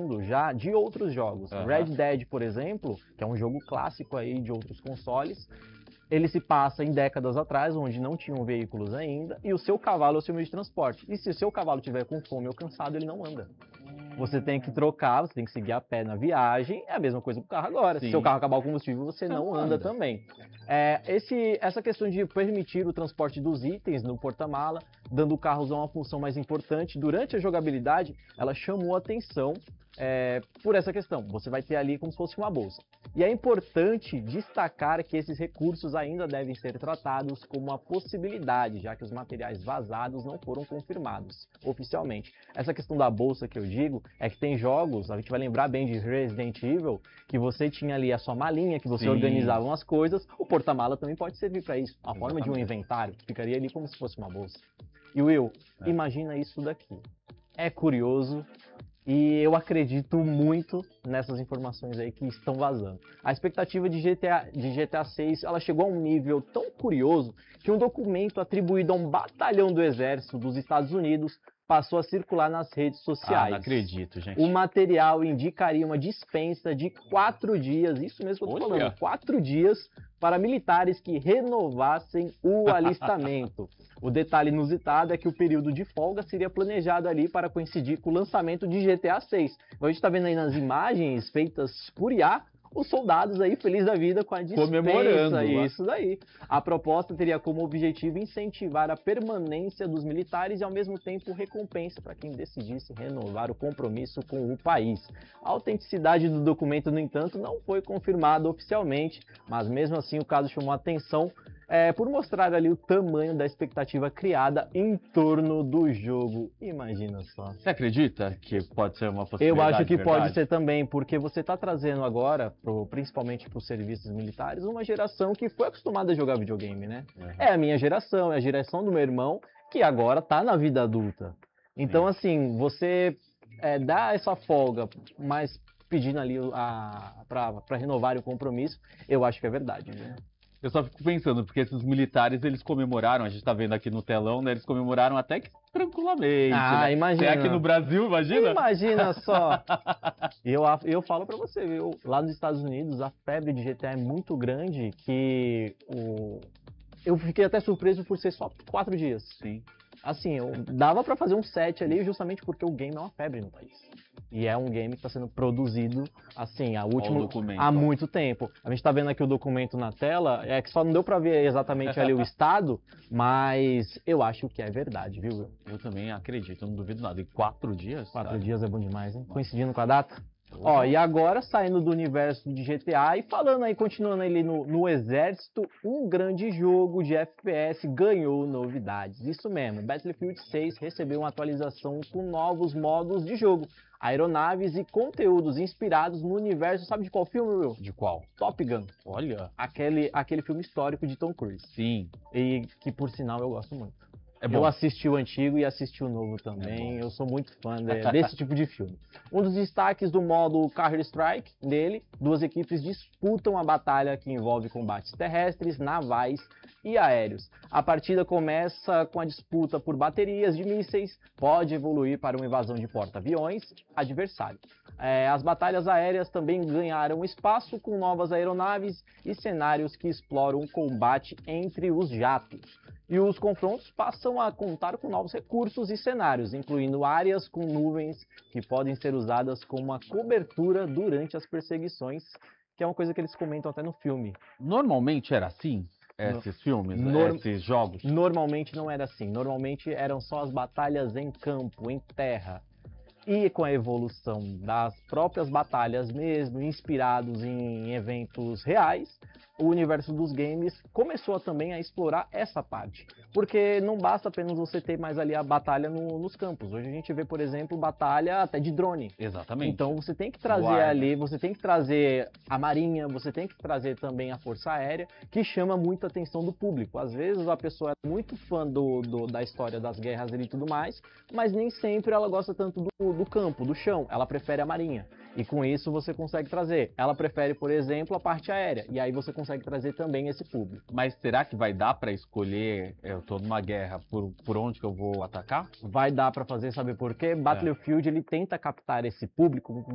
fundo já de outros jogos. Red Dead, por exemplo, que é um jogo clássico aí de outros consoles, ele se passa em décadas atrás, onde não tinham veículos ainda, e o seu cavalo é o seu meio de transporte. E se o seu cavalo estiver com fome ou cansado, ele não anda. Você tem que trocar, você tem que seguir a pé na viagem, é a mesma coisa com o carro agora. Sim. Se seu carro acabar o combustível, você não anda também. Essa questão de permitir o transporte dos itens no porta-mala, dando o carro uma função mais importante, durante a jogabilidade, ela chamou a atenção por essa questão. Você vai ter ali como se fosse uma bolsa. E é importante destacar que esses recursos ainda devem ser tratados como uma possibilidade, já que os materiais vazados não foram confirmados oficialmente. Essa questão da bolsa que eu digo é que tem jogos, a gente vai lembrar bem de Resident Evil, que você tinha ali a sua malinha, que você organizava as coisas, o porta-mala também pode servir para isso, a forma de um inventário, que ficaria ali como se fosse uma bolsa. E Will, imagina isso daqui. É curioso. E eu acredito muito nessas informações aí que estão vazando. A expectativa de GTA 6, ela chegou a um nível tão curioso que um documento atribuído a um batalhão do exército dos Estados Unidos passou a circular nas redes sociais. Não acredito, gente. O material indicaria uma dispensa de 4 dias, isso mesmo que eu tô falando, 4 dias para militares que renovassem o alistamento. O detalhe inusitado é que o período de folga seria planejado ali para coincidir com o lançamento de GTA 6. A gente está vendo aí nas imagens feitas por IA, os soldados aí felizes da vida com a dispensa. Comemorando. Isso daí. A proposta teria como objetivo incentivar a permanência dos militares e ao mesmo tempo recompensa para quem decidisse renovar o compromisso com o país. A autenticidade do documento, no entanto, não foi confirmada oficialmente, mas mesmo assim o caso chamou a atenção por mostrar ali o tamanho da expectativa criada em torno do jogo. Imagina só. Você acredita que pode ser uma possibilidade? Eu acho que de pode ser também, porque você está trazendo agora, principalmente para os serviços militares, uma geração que foi acostumada a jogar videogame, né? É a minha geração, é a geração do meu irmão, que agora está na vida adulta. Então, assim, você dá essa folga, mas pedindo ali para renovar o compromisso, eu acho que é verdade, né? Eu só fico pensando, porque esses militares, eles comemoraram, a gente tá vendo aqui no telão, né? Eles comemoraram até que tranquilamente, né? Imagina. Aqui no Brasil, imagina? Imagina só. Eu falo pra você, viu? Lá nos Estados Unidos, a febre de GTA é muito grande que eu fiquei até surpreso por ser só 4 dias. Sim. Assim, dava pra fazer um set ali justamente porque o game é uma febre no país. E é um game que está sendo produzido, assim, há muito tempo. A gente está vendo aqui o documento na tela, é que só não deu para ver exatamente ali o estado, mas eu acho que é verdade, viu? Eu também acredito, eu não duvido nada. E 4 dias? 4 dias é bom demais, hein? Coincidindo com a data. E agora, saindo do universo de GTA e falando aí, continuando ali no exército, um grande jogo de FPS ganhou novidades. Isso mesmo, Battlefield 6 recebeu uma atualização com novos modos de jogo, aeronaves e conteúdos inspirados no universo, sabe de qual filme, Will? De qual? Top Gun. Olha. Aquele filme histórico de Tom Cruise. Sim. E que, por sinal, eu gosto muito. Eu assisti o antigo e assisti o novo também. Eu sou muito fã desse tipo de filme. Um dos destaques do modo Counter-Strike dele, 2 equipes disputam a batalha que envolve combates terrestres, navais e aéreos. A partida começa com a disputa por baterias de mísseis, pode evoluir para uma invasão de porta-aviões adversário. As batalhas aéreas também ganharam espaço com novas aeronaves e cenários que exploram o combate entre os jatos. E os confrontos passam a contar com novos recursos e cenários, incluindo áreas com nuvens que podem ser usadas como uma cobertura durante as perseguições, que é uma coisa que eles comentam até no filme. Normalmente era assim? Esses filmes, esses jogos? Normalmente não era assim. Normalmente eram só as batalhas em campo, em terra. E com a evolução das próprias batalhas mesmo, inspirados em eventos reais, o universo dos games começou também a explorar essa parte. Porque não basta apenas você ter mais ali a batalha nos campos. Hoje a gente vê, por exemplo, batalha até de drone. Exatamente. Então você tem que trazer ali, você tem que trazer a marinha, você tem que trazer também a força aérea, que chama muito a atenção do público. Às vezes a pessoa é muito fã da história das guerras e tudo mais, mas nem sempre ela gosta tanto do campo, do chão. Ela prefere a marinha. E com isso você consegue trazer. Ela prefere, por exemplo, a parte aérea. E aí você consegue trazer também esse público. Mas será que vai dar para escolher, eu tô numa guerra, por onde que eu vou atacar? Vai dar para fazer, sabe por quê? Battlefield, ele tenta captar esse público